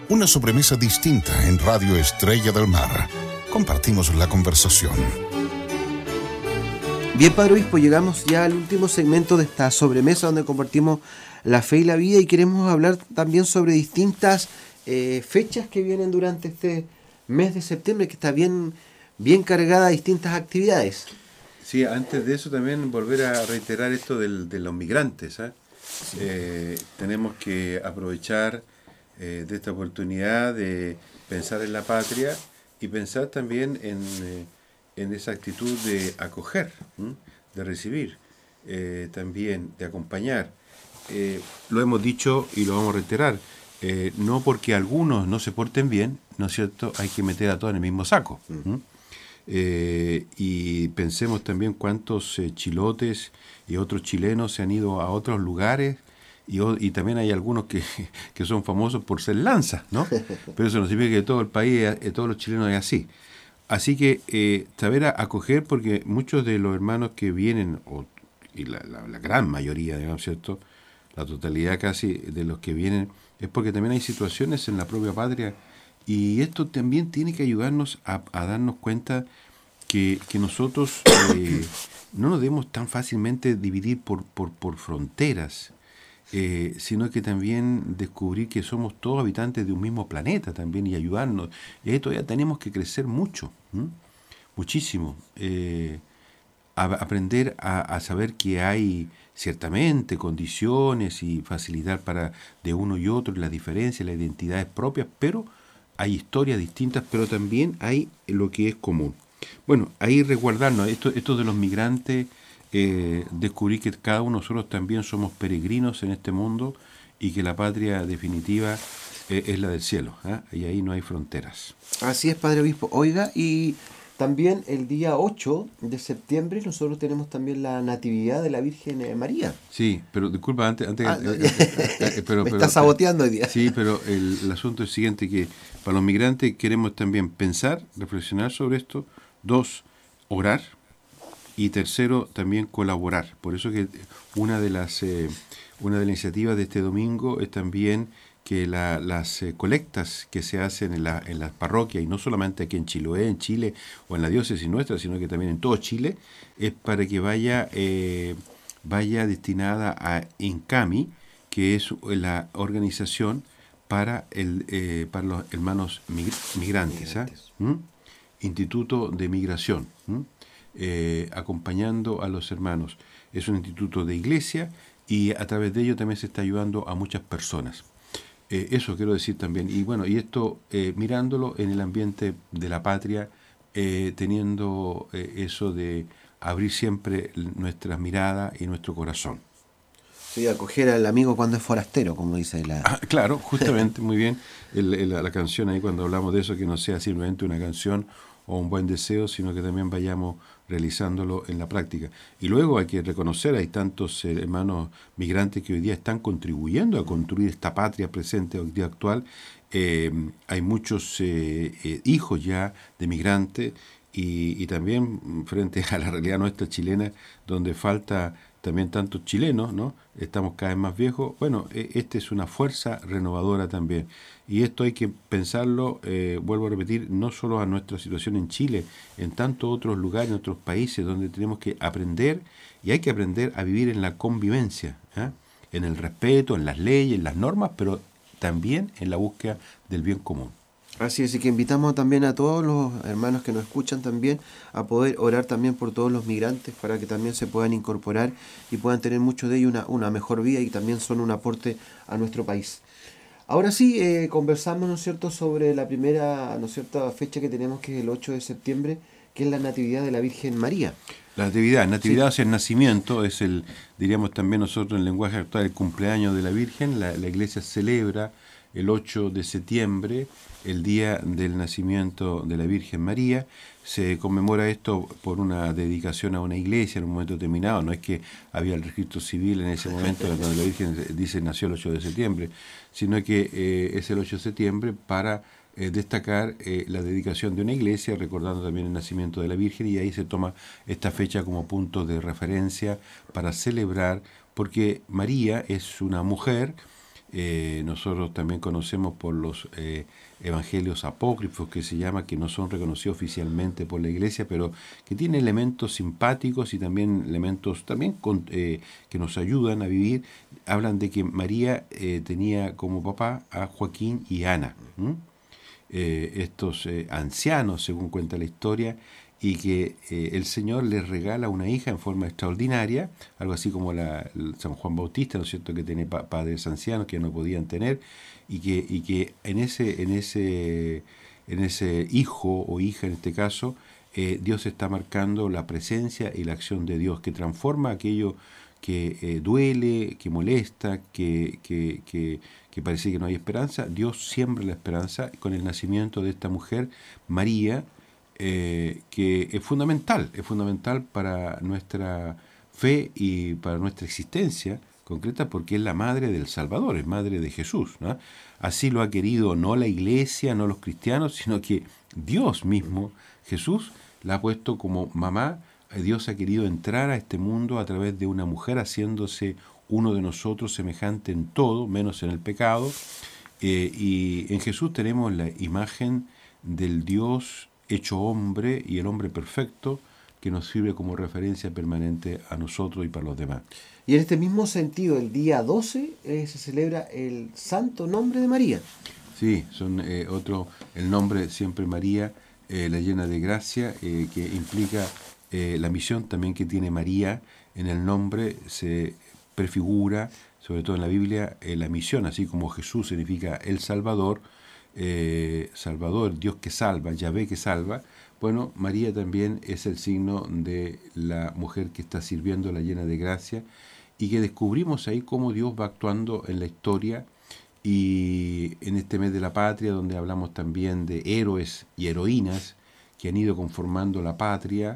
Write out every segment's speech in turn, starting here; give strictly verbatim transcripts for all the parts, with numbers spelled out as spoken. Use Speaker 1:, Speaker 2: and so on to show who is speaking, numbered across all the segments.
Speaker 1: Una sobremesa distinta en Radio Estrella del Mar. Compartimos la conversación.
Speaker 2: Bien, Padre Obispo, llegamos ya al último segmento de esta sobremesa donde compartimos la fe y la vida y queremos hablar también sobre distintas eh, fechas que vienen durante este mes de septiembre, que está bien, bien cargada de distintas actividades.
Speaker 3: Sí, antes de eso también volver a reiterar esto del, de los migrantes. ¿eh? Sí. Eh, tenemos que aprovechar eh, de esta oportunidad de pensar en la patria y pensar también en, eh, en esa actitud de acoger, ¿m? de recibir, eh, también de acompañar. Eh, lo hemos dicho y lo vamos a reiterar, eh, no porque algunos no se porten bien, ¿no es cierto?, hay que meter a todos en el mismo saco. ¿m? Eh, y pensemos también cuántos eh, chilotes y otros chilenos se han ido a otros lugares y, y también hay algunos que, que son famosos por ser lanzas, ¿no? Pero eso no significa que todo el país, eh, todos los chilenos es así. Así que eh, saber a, acoger, porque muchos de los hermanos que vienen, o, y la, la, la gran mayoría, digamos, ¿cierto?, la totalidad casi de los que vienen, es porque también hay situaciones en la propia patria. Y esto también tiene que ayudarnos a, a darnos cuenta que, que nosotros eh, no nos debemos tan fácilmente dividir por, por, por fronteras, eh, sino que también descubrir que somos todos habitantes de un mismo planeta también y ayudarnos. Y ahí todavía tenemos que crecer mucho, ¿m? muchísimo. Eh, a, aprender a, a saber que hay ciertamente condiciones y facilidad para de uno y otro, las diferencias, las identidades propias, pero hay historias distintas, pero también hay lo que es común. Bueno, ahí resguardarnos, esto, esto de los migrantes, eh, descubrir que cada uno de nosotros también somos peregrinos en este mundo y que la patria definitiva eh, es la del cielo, ¿eh? Y ahí no hay fronteras.
Speaker 2: Así es, Padre Obispo. Oiga, y también el día ocho de septiembre nosotros tenemos también la Natividad de la Virgen María.
Speaker 3: Sí, pero disculpa, antes... antes
Speaker 2: ah,
Speaker 3: eh, eh, eh, pero,
Speaker 2: me
Speaker 3: pero,
Speaker 2: está saboteando hoy día.
Speaker 3: Sí, pero el, el asunto es el siguiente, que para los migrantes queremos también pensar, reflexionar sobre esto. Dos, orar. Y tercero, también colaborar. Por eso que una de las eh, una de las iniciativas de este domingo es también que la, las eh, colectas que se hacen en, la, en las parroquias, y no solamente aquí en Chiloé, en Chile, o en la diócesis nuestra, sino que también en todo Chile, es para que vaya, eh, vaya destinada a INCAMI, que es la organización para, el, eh, para los hermanos mig- migrantes. ¿eh? ¿Mm? Instituto de Migración, ¿m? eh, acompañando a los hermanos. Es un instituto de iglesia y a través de ello también se está ayudando a muchas personas. Eh, eso quiero decir también. Y bueno, y esto eh, mirándolo en el ambiente de la patria, eh, teniendo eh, eso de abrir siempre nuestras miradas y nuestro corazón.
Speaker 2: Sí, acoger al amigo cuando es forastero, como dice la...
Speaker 3: Ah, claro, justamente, muy bien. El, el, la canción ahí, cuando hablamos de eso, que no sea simplemente una canción o un buen deseo, sino que también vayamos realizándolo en la práctica. Y luego hay que reconocer, hay tantos eh, hermanos migrantes que hoy día están contribuyendo a construir esta patria presente, hoy día actual. Eh, hay muchos eh, eh, hijos ya de migrantes y, y también frente a la realidad nuestra chilena, donde falta también tantos chilenos, ¿no? Estamos cada vez más viejos. Bueno, esta es una fuerza renovadora también. Y esto hay que pensarlo, eh, vuelvo a repetir, no solo a nuestra situación en Chile, en tantos otros lugares, en otros países, donde tenemos que aprender, y hay que aprender a vivir en la convivencia, ¿eh? En el respeto, en las leyes, en las normas, pero también en la búsqueda del bien común.
Speaker 2: Así es, y que invitamos también a todos los hermanos que nos escuchan también a poder orar también por todos los migrantes para que también se puedan incorporar y puedan tener muchos de ellos una, una mejor vida y también son un aporte a nuestro país. Ahora sí, eh, conversamos, ¿no es cierto?, sobre la primera, ¿no es cierto?, fecha que tenemos, que es el ocho de septiembre, que es la Natividad de la Virgen María.
Speaker 3: La natividad, natividad, sí. O sea, el nacimiento, es el, diríamos también nosotros en el lenguaje actual, el cumpleaños de la Virgen. La, la Iglesia celebra el ocho de septiembre, el día del nacimiento de la Virgen María. Se conmemora esto por una dedicación a una iglesia en un momento determinado. No es que había el registro civil en ese momento donde la Virgen dice nació el ocho de septiembre, sino que eh, es el ocho de septiembre para eh, destacar eh, la dedicación de una iglesia, recordando también el nacimiento de la Virgen, y ahí se toma esta fecha como punto de referencia para celebrar, porque María es una mujer eh, nosotros también conocemos por los eh, evangelios apócrifos, que se llama, que no son reconocidos oficialmente por la Iglesia, pero que tienen elementos simpáticos y también elementos también con, eh, que nos ayudan a vivir. Hablan de que María eh, tenía como papá a Joaquín y Ana, eh, estos eh, ancianos, según cuenta la historia, y que eh, el Señor les regala una hija en forma extraordinaria, algo así como la, el San Juan Bautista, ¿no es cierto?, que tiene pa padres ancianos que no podían tener, y que, y que en ese, en ese, en ese hijo o hija, en este caso, eh, Dios está marcando la presencia y la acción de Dios, que transforma aquello que eh, duele, que molesta, que, que, que, que parece que no hay esperanza. Dios siembra la esperanza con el nacimiento de esta mujer, María, Eh, que es fundamental, es fundamental para nuestra fe y para nuestra existencia concreta, porque es la madre del Salvador, es madre de Jesús, ¿no? Así lo ha querido no la Iglesia, no los cristianos, sino que Dios mismo, Jesús, la ha puesto como mamá. Dios ha querido entrar a este mundo a través de una mujer, haciéndose uno de nosotros, semejante en todo, menos en el pecado, eh, y en Jesús tenemos la imagen del Dios hecho hombre y el hombre perfecto, que nos sirve como referencia permanente a nosotros y para los demás.
Speaker 2: Y en este mismo sentido, el día doce eh, se celebra el Santo Nombre de María.
Speaker 3: Sí, son eh, otro, el nombre siempre María, eh, la llena de gracia, eh, que implica eh, la misión también que tiene María. En el nombre se prefigura, sobre todo en la Biblia, eh, la misión, así como Jesús significa el Salvador, Eh, Salvador, Dios que salva, Yahvé que salva. Bueno, María también es el signo de la mujer que está sirviendo, la llena de gracia, y que descubrimos ahí cómo Dios va actuando en la historia. Y en este mes de la patria, donde hablamos también de héroes y heroínas que han ido conformando la patria,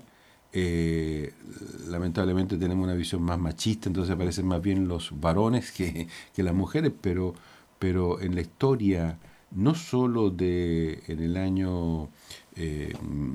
Speaker 3: eh, lamentablemente tenemos una visión más machista, entonces aparecen más bien los varones que, que las mujeres, pero, pero en la historia, no solo de en el año eh,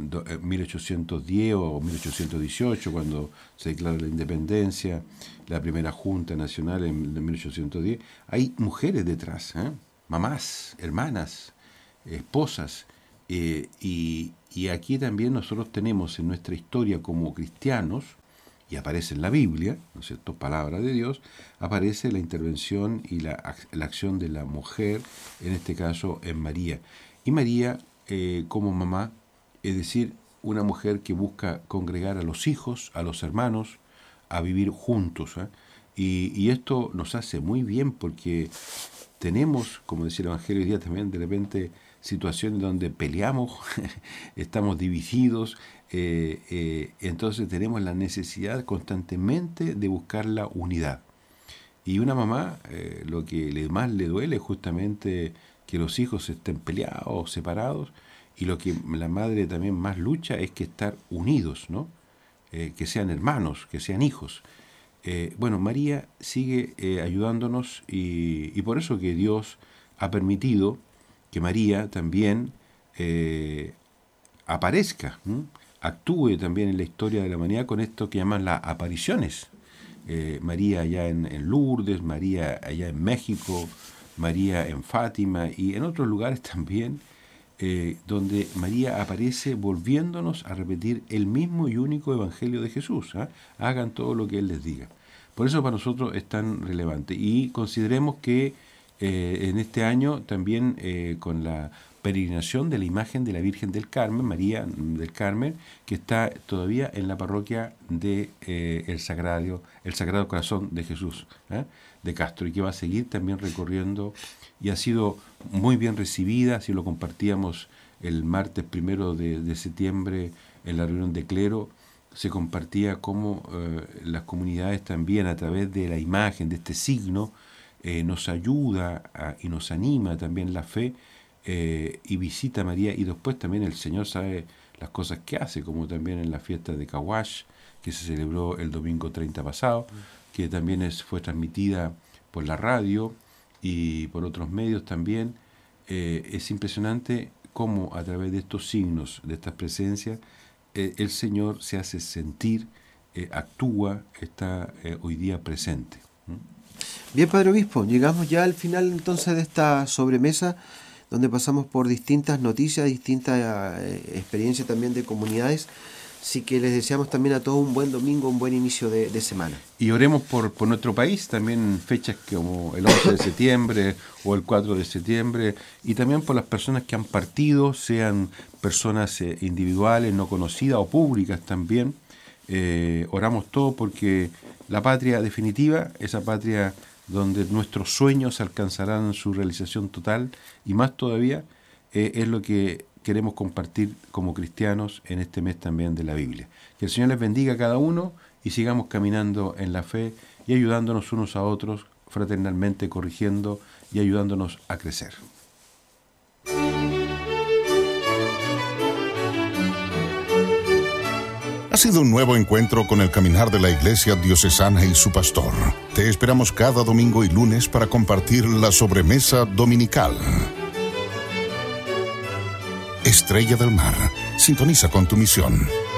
Speaker 3: mil ochocientos diez o mil ochocientos dieciocho, cuando se declara la independencia, la primera Junta Nacional en, en mil ochocientos diez, hay mujeres detrás, ¿eh? Mamás, hermanas, esposas, eh, y, y aquí también nosotros tenemos en nuestra historia como cristianos, y aparece en la Biblia, ¿no es cierto?, palabra de Dios, aparece la intervención y la, la acción de la mujer, en este caso en María. Y María, eh, como mamá, es decir, una mujer que busca congregar a los hijos, a los hermanos, a vivir juntos, ¿eh? Y, y esto nos hace muy bien, porque tenemos, como decía el Evangelio hoy día también, de repente situaciones donde peleamos, estamos divididos, eh, eh, entonces tenemos la necesidad constantemente de buscar la unidad. Y una mamá, eh, lo que le, más le duele es justamente que los hijos estén peleados, separados, y lo que la madre también más lucha es que estar unidos, ¿no? Eh, que sean hermanos, que sean hijos. Eh, bueno, María sigue eh, ayudándonos, y, y por eso que Dios ha permitido que María también eh, aparezca, ¿m? actúe también en la historia de la humanidad con esto que llaman las apariciones. Eh, María allá en, en Lourdes, María allá en México, María en Fátima y en otros lugares también, eh, donde María aparece volviéndonos a repetir el mismo y único evangelio de Jesús. ¿eh? Hagan todo lo que Él les diga. Por eso para nosotros es tan relevante. Y consideremos que eh, en este año también eh, con la peregrinación de la imagen de la Virgen del Carmen, María del Carmen, que está todavía en la parroquia de eh, el Sagrado, el Sagrado Corazón de Jesús, ¿eh? de Castro, y que va a seguir también recorriendo, y ha sido muy bien recibida. Así lo compartíamos el martes primero de, de septiembre en la reunión de clero. Se compartía cómo eh, las comunidades también, a través de la imagen, de este signo, eh, nos ayuda a, y nos anima también la fe, eh, y visita a María, y después también el Señor sabe las cosas que hace, como también en la fiesta de Cahuash, que se celebró el domingo treinta pasado, que también es, fue transmitida por la radio y por otros medios también. Eh, es impresionante cómo a través de estos signos, de estas presencias, eh, el Señor se hace sentir, eh, actúa, está eh, hoy día presente. ¿Mm?
Speaker 2: Bien, Padre Obispo, llegamos ya al final entonces de esta sobremesa, donde pasamos por distintas noticias, distintas eh, experiencias también de comunidades. Así que les deseamos también a todos un buen domingo, un buen inicio de, de semana.
Speaker 3: Y oremos por, por nuestro país, también fechas como el once de septiembre o el cuatro de septiembre, y también por las personas que han partido, sean personas eh, individuales, no conocidas o públicas también. Eh, oramos todo porque la patria definitiva, esa patria donde nuestros sueños alcanzarán su realización total, y más todavía, eh, es lo que queremos compartir como cristianos en este mes también de la Biblia. Que el Señor les bendiga a cada uno y sigamos caminando en la fe y ayudándonos unos a otros, fraternalmente corrigiendo y ayudándonos a crecer.
Speaker 1: Ha sido un nuevo encuentro con el caminar de la Iglesia Diocesana y su pastor. Te esperamos cada domingo y lunes para compartir la sobremesa dominical. Estrella del Mar, sintoniza con tu misión.